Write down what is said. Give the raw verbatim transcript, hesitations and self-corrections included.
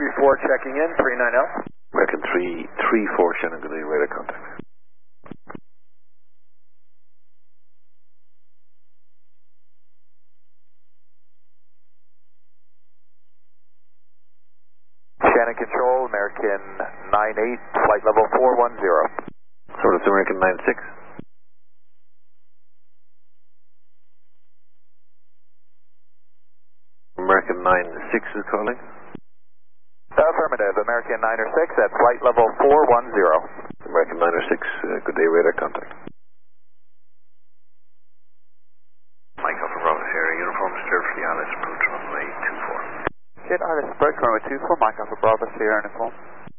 three four checking in, three nine L. American three three four, Shannon, good day, radar contact. Shannon Control, American nine eight, flight level four one zero. So that's American nine six. American nine six is calling. Affirmative, American nine six at flight level four one zero. American nine six, uh, good day, radar contact. Mike Alpha Bravo Sierra, uniform stir for the Alice approach runway two four. Jet Alice approach runway two four, Mike Alpha Bravo Sierra uniform.